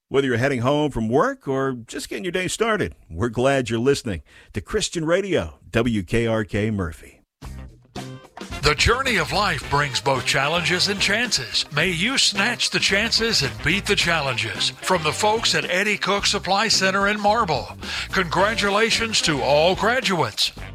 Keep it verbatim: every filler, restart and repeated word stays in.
Whether you're heading home from work or just getting your day started, we're glad you're listening to Christian Radio, W K R K Murphy. The journey of life brings both challenges and chances. May you snatch the chances and beat the challenges. From the folks at Eddie Cook Supply Center in Marble, congratulations to all graduates.